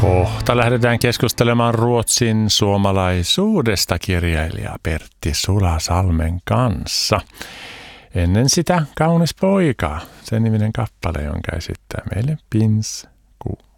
Kohta lähdetään keskustelemaan Ruotsin suomalaisuudesta kirjailija Pertti Sulasalmen kanssa. Ennen sitä Kaunis poika, sen niminen kappale, jonka esittää meille Pinsku.